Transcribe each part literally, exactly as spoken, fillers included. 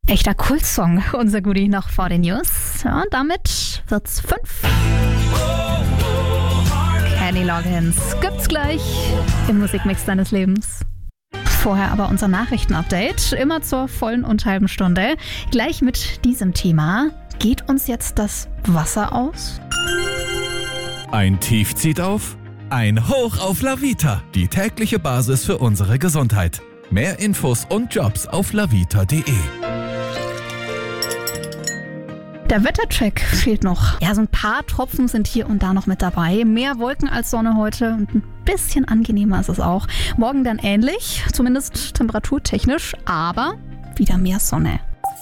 Echter Kultsong, unser Goodie noch vor den News. Ja, und damit wird's fünf. Kenny Loggins gibt's gleich im Musikmix deines Lebens. Vorher aber unser Nachrichtenupdate, immer zur vollen und halben Stunde. Gleich mit diesem Thema. Geht uns jetzt das Wasser aus? Ein Tief zieht auf, ein Hoch auf Lavita, die tägliche Basis für unsere Gesundheit. Mehr Infos und Jobs auf lavita punkt de. Der Wettercheck fehlt noch. Ja, so ein paar Tropfen sind hier und da noch mit dabei. Mehr Wolken als Sonne heute und ein bisschen angenehmer ist es auch. Morgen dann ähnlich, zumindest temperaturtechnisch, aber wieder mehr Sonne.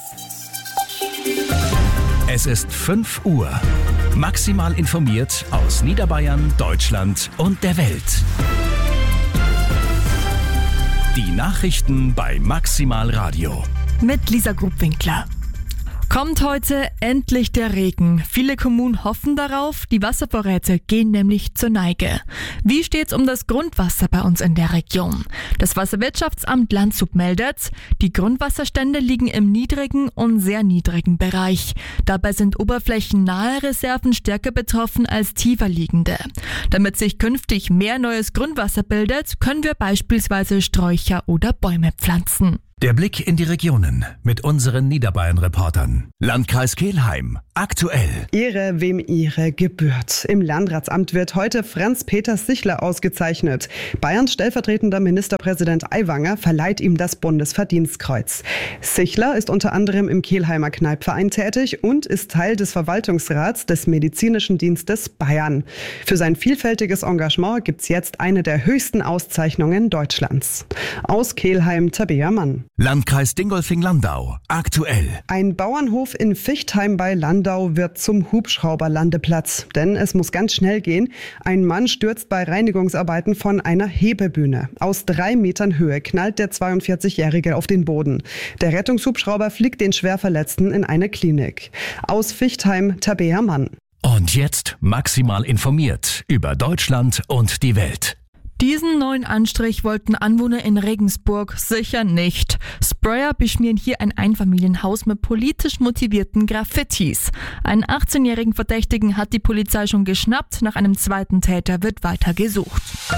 Es ist fünf Uhr. Maximal informiert aus Niederbayern, Deutschland und der Welt. Die Nachrichten bei Maximal Radio. Mit Lisa Grubwinkler. Kommt heute endlich der Regen. Viele Kommunen hoffen darauf, die Wasservorräte gehen nämlich zur Neige. Wie steht's um das Grundwasser bei uns in der Region? Das Wasserwirtschaftsamt Landshut meldet, die Grundwasserstände liegen im niedrigen und sehr niedrigen Bereich. Dabei sind oberflächennahe Reserven stärker betroffen als tiefer liegende. Damit sich künftig mehr neues Grundwasser bildet, können wir beispielsweise Sträucher oder Bäume pflanzen. Der Blick in die Regionen mit unseren Niederbayern-Reportern. Landkreis Kelheim. Aktuell. Ehre, wem ihre gebührt. Im Landratsamt wird heute Franz-Peter Sichler ausgezeichnet. Bayerns stellvertretender Ministerpräsident Aiwanger verleiht ihm das Bundesverdienstkreuz. Sichler ist unter anderem im Kelheimer Kneipverein tätig und ist Teil des Verwaltungsrats des Medizinischen Dienstes Bayern. Für sein vielfältiges Engagement gibt's jetzt eine der höchsten Auszeichnungen Deutschlands. Aus Kelheim, Tabea Mann. Landkreis Dingolfing-Landau. Aktuell. Ein Bauernhof in Vichtheim bei Landau wird zum Hubschrauberlandeplatz. Denn es muss ganz schnell gehen. Ein Mann stürzt bei Reinigungsarbeiten von einer Hebebühne. Aus drei Metern Höhe knallt der zweiundvierzigjährige auf den Boden. Der Rettungshubschrauber fliegt den Schwerverletzten in eine Klinik. Aus Vichtheim, Tabea Mann. Und jetzt maximal informiert über Deutschland und die Welt. Diesen neuen Anstrich wollten Anwohner in Regensburg sicher nicht. Sprayer beschmieren hier ein Einfamilienhaus mit politisch motivierten Graffitis. Einen achtzehnjährigen Verdächtigen hat die Polizei schon geschnappt, nach einem zweiten Täter wird weiter gesucht.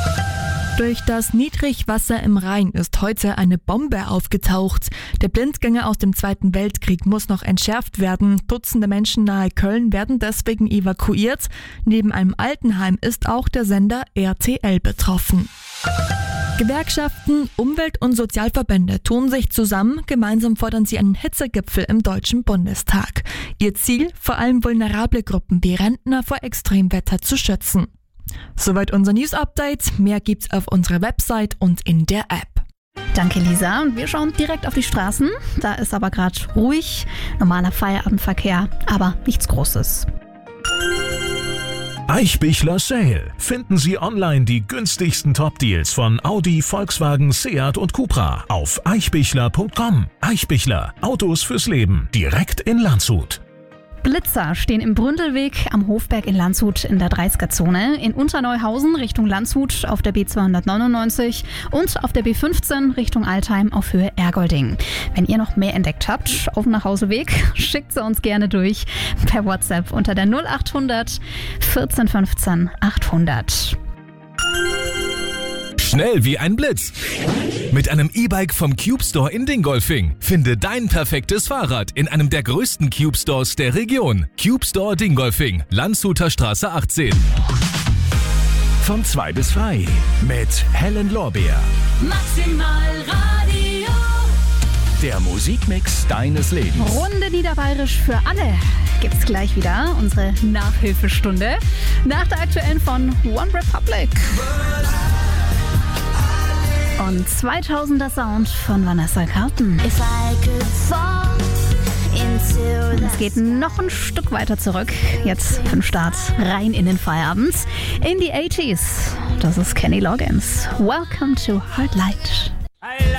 Durch das Niedrigwasser im Rhein ist heute eine Bombe aufgetaucht. Der Blindgänger aus dem Zweiten Weltkrieg muss noch entschärft werden. Dutzende Menschen nahe Köln werden deswegen evakuiert. Neben einem Altenheim ist auch der Sender R T L betroffen. Gewerkschaften, Umwelt- und Sozialverbände tun sich zusammen. Gemeinsam fordern sie einen Hitzegipfel im Deutschen Bundestag. Ihr Ziel, vor allem vulnerable Gruppen wie Rentner vor Extremwetter zu schützen. Soweit unser News-Update. Mehr gibt's auf unserer Website und in der App. Danke, Lisa. Und wir schauen direkt auf die Straßen. Da ist aber gerade ruhig, normaler Feierabendverkehr, aber nichts Großes. Eichbichler Sale. Finden Sie online die günstigsten Top-Deals von Audi, Volkswagen, Seat und Cupra auf eichbichler punkt com. Eichbichler. Autos fürs Leben. Direkt in Landshut. Blitzer stehen im Bründelweg am Hofberg in Landshut in der dreißiger-Zone, in Unterneuhausen Richtung Landshut auf der B zweihundertneunundneunzig und auf der B fünfzehn Richtung Altheim auf Höhe Ergolding. Wenn ihr noch mehr entdeckt habt auf dem Nachhauseweg, schickt sie uns gerne durch per WhatsApp unter der null achthundert vierzehn fünfzehn achthundert. Schnell wie ein Blitz. Mit einem E-Bike vom Cube Store in Dingolfing. Finde dein perfektes Fahrrad in einem der größten Cube Stores der Region. Cube Store Dingolfing, Landshuter Straße achtzehn. Von zwei bis frei mit Helen Lorbeer. Maximal Radio. Der Musikmix deines Lebens. Runde Niederbayerisch für alle. Gibt's gleich wieder unsere Nachhilfestunde nach der aktuellen von One Republic. Und zweitausender Sound von Vanessa Carlton. Und es geht noch ein Stück weiter zurück. Jetzt für den Start rein in den Feierabend. In die achtziger. Das ist Kenny Loggins. Welcome to Hard Light.